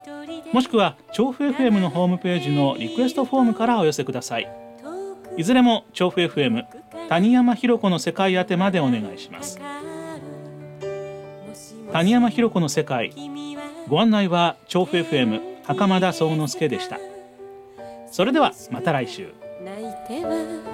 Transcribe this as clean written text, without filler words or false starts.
もしくは調布 FM のホームページのリクエストフォームからお寄せください。いずれも調布 FM 谷山ひろ子の世界宛てまでお願いします。谷山ひろ子の世界、ご案内は調布 FM 袴田宗之助でした。それではまた来週。